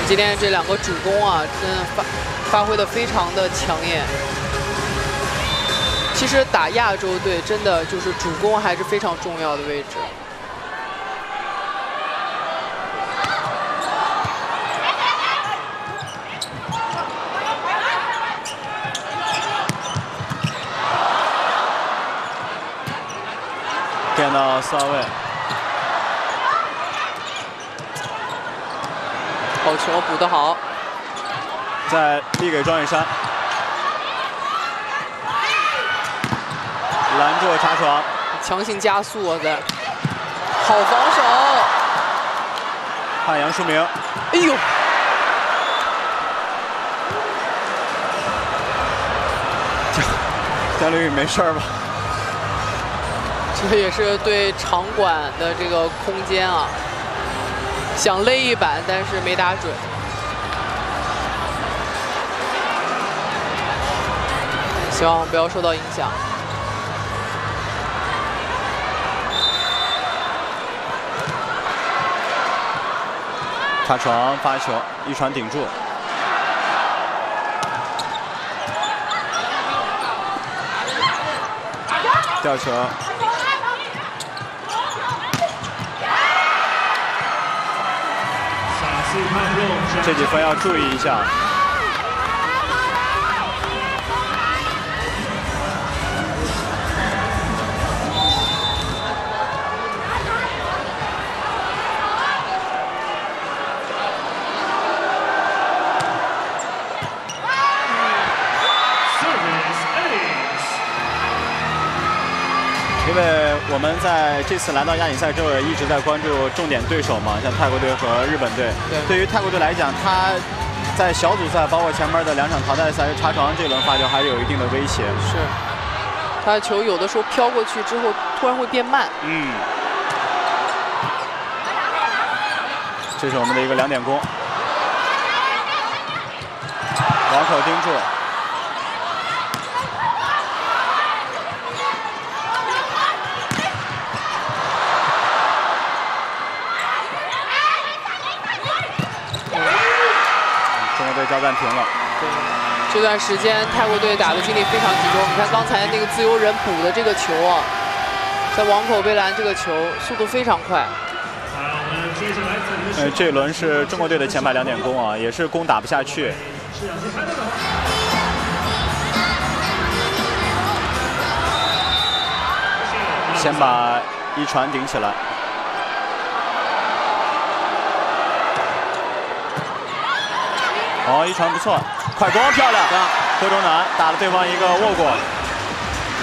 今天这两个主攻啊，真的发挥的非常的抢眼。其实打亚洲队真的就是主攻还是非常重要的位置。 变到4号位。 好球，补得好， 再递给庄雨珊，拦住查床， 强行加速啊！在，好防守， 看杨淑明， 哎呦， 姜丽宇没事吧？ 这也是对场馆的这个空间啊。 想勒一板，但是没打准。希望不要受到影响。 查床发球，一传顶住。吊球。 这几分要注意一下。因为我们在这次来到亚锦赛之后，一直在关注重点对手嘛，像泰国队和日本队。对于泰国队来讲，他在小组赛，包括前面的2场淘汰赛，查床这轮发球还是有一定的威胁。 是，他的球有的时候飘过去之后，突然会变慢。 嗯。这是我们的一个2点攻，网口盯住。 交战停了。 对，这段时间泰国队打的精力非常集中。你看刚才那个自由人补的这个球啊，在网口被拦这个球，速度非常快。 这一轮是中国队的前排2点攻啊，也是攻打不下去。先把一传顶起来。 哦，一传不错，快攻漂亮！何中南打了对方一个握过。